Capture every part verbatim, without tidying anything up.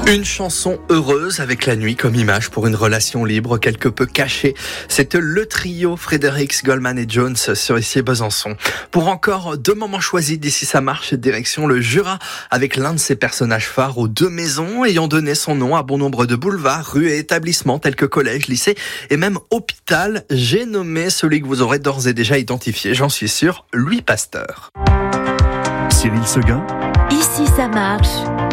Une chanson heureuse avec la nuit comme image pour une relation libre quelque peu cachée. C'est le trio Fredericks, Goldman et Jones sur Ici Besançon. Pour encore deux moments choisis d'ici ça marche, direction le Jura avec l'un de ses personnages phares aux deux maisons ayant donné son nom à bon nombre de boulevards, rues et établissements tels que collèges, lycées et même hôpital. J'ai nommé celui que vous aurez d'ores et déjà identifié, j'en suis sûr, Louis Pasteur. Cyril Seguin. Ici ça marche.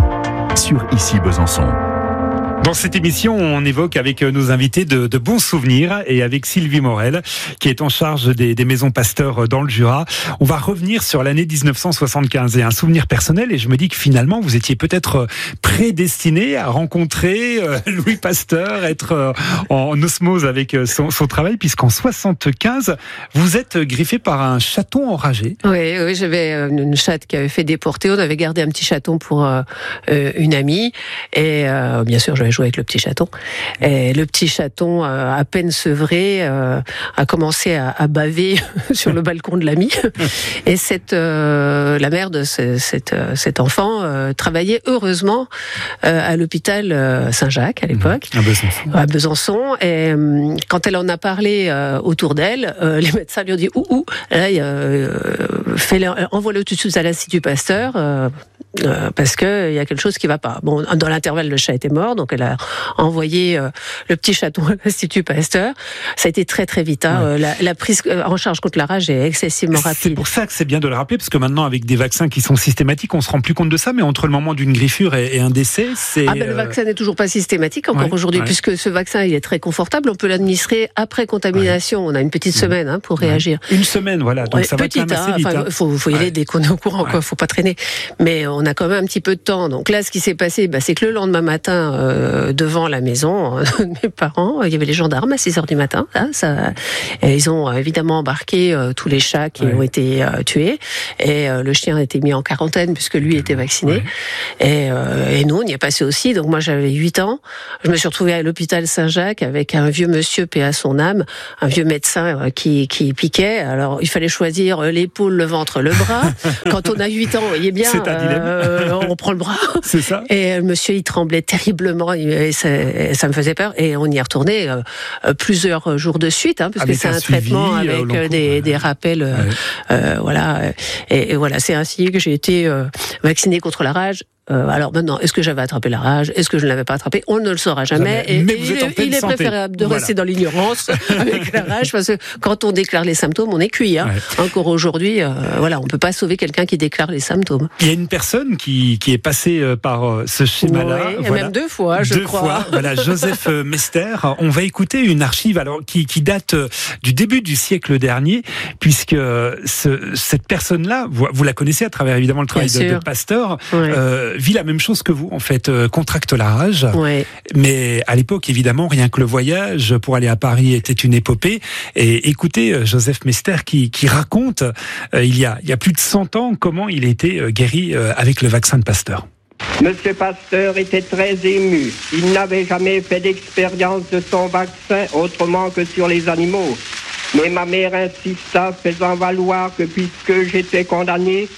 Sur Ici Besançon. Dans cette émission, on évoque avec nos invités de, de bons souvenirs et avec Sylvie Morel, qui est en charge des, des maisons Pasteur dans le Jura. On va revenir sur l'année dix-neuf cent soixante-quinze et un souvenir personnel. Et je me dis que finalement, vous étiez peut-être prédestiné à rencontrer Louis Pasteur, être en osmose avec son, son travail, puisqu'en soixante-quinze, vous êtes griffé par un chaton enragé. Oui, oui, j'avais une chatte qui avait fait déporter. On avait gardé un petit chaton pour euh, une amie. Et euh, bien sûr, j'avais joué avec le petit chaton. Et le petit chaton, euh, à peine sevré, euh, a commencé à, à baver sur le balcon de l'ami. Et cette, euh, la mère de ce, cette, cet enfant euh, travaillait heureusement euh, à l'hôpital euh, Saint-Jacques à l'époque, à Besançon. À Besançon. Et euh, quand elle en a parlé euh, autour d'elle, euh, les médecins lui ont dit ouh ouh, là, euh, fais-le, envoie-le tout de suite à l'Institut Pasteur. Euh, Euh, parce que il y a quelque chose qui va pas. Bon, dans l'intervalle, le chat était mort, donc elle a envoyé euh, le petit chaton à l'Institut Pasteur. Ça a été très très vite. Hein. Ouais. La, la prise en charge contre la rage est excessivement rapide. C'est pour ça que c'est bien de le rappeler, parce que maintenant, avec des vaccins qui sont systématiques, on se rend plus compte de ça. Mais entre le moment d'une griffure et, et un décès, c'est ah ben le vaccin n'est toujours pas systématique encore ouais, aujourd'hui, ouais. puisque ce vaccin il est très confortable. On peut l'administrer après contamination. Ouais. On a une petite semaine hein, pour ouais. réagir. Une semaine, voilà. Donc ouais, ça petite, va quand même assez hein, vite. Enfin, faut, faut y aller ouais. dès qu'on est au courant. Ouais. Quoi, faut pas traîner. Mais on a quand même un petit peu de temps. Donc là, ce qui s'est passé, bah, c'est que le lendemain matin, euh, devant la maison euh, de mes parents, il y avait les gendarmes à six heures du matin. Là, ça, et ils ont euh, évidemment embarqué euh, tous les chats qui ouais. ont été euh, tués. Et euh, le chien a été mis en quarantaine puisque lui était vacciné. Ouais. Et, euh, et nous, on y est passé aussi. Donc moi, j'avais huit ans. Je me suis retrouvée à l'hôpital Saint-Jacques avec un vieux monsieur, paix à son âme, un vieux médecin euh, qui, qui piquait. Alors, il fallait choisir l'épaule, le ventre, le bras. Quand on a huit ans, vous voyez bien, euh, on prend le bras. C'est ça. Et le monsieur, il tremblait terriblement, et ça, et ça me faisait peur. Et on y est retourné euh, plusieurs jours de suite, hein, parce avec que c'est un, un traitement avec euh, des, ouais. des rappels, euh, ouais. euh, voilà. Et, et voilà, c'est ainsi que j'ai été euh, vaccinée contre la rage. Euh, alors maintenant, est-ce que j'avais attrapé la rage? Est-ce que je ne l'avais pas attrapé? On ne le saura jamais. jamais. Et, Mais et vous êtes en il est santé. préférable de voilà. rester dans l'ignorance avec la rage, parce que quand on déclare les symptômes, on est cuit. Hein. Ouais. Encore aujourd'hui, euh, voilà, on peut pas sauver quelqu'un qui déclare les symptômes. Il y a une personne qui, qui est passée par ce schéma-là. Oui, voilà. Même deux fois, je deux crois. Fois, voilà, Joseph Mester. On va écouter une archive alors qui, qui date du début du siècle dernier, puisque ce, cette personne-là, vous, vous la connaissez à travers évidemment le travail de, de Pasteur, ouais. euh, vit la même chose que vous, en fait, euh, contracte la rage. Ouais. Mais à l'époque, évidemment, rien que le voyage pour aller à Paris était une épopée. Et écoutez, euh, Joseph Mester qui, qui raconte, euh, il, y a, il y a plus de cent ans, comment il a été euh, guéri euh, avec le vaccin de Pasteur. Monsieur Pasteur était très ému. Il n'avait jamais fait d'expérience de son vaccin autrement que sur les animaux. Mais ma mère insista, faisant valoir que puisque j'étais condamné,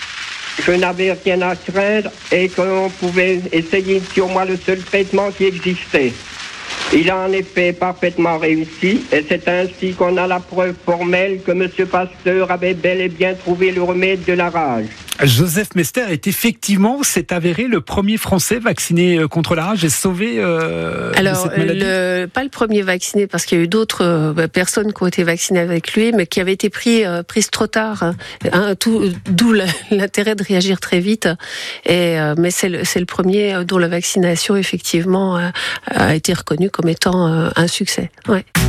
je n'avais rien à craindre et qu'on pouvait essayer sur moi le seul traitement qui existait. Il a en effet parfaitement réussi et c'est ainsi qu'on a la preuve formelle que M. Pasteur avait bel et bien trouvé le remède de la rage. Joseph Mester est effectivement, s'est avéré le premier Français vacciné contre la rage et sauvé euh, Alors, de cette maladie. Le, pas le premier vacciné, parce qu'il y a eu d'autres euh, personnes qui ont été vaccinées avec lui, mais qui avaient été pris, euh, prises trop tard. Hein, tout, d'où l'intérêt de réagir très vite. Et, euh, mais c'est le, c'est le premier dont la vaccination, effectivement, a, a été reconnue comme étant euh, un succès. Ouais.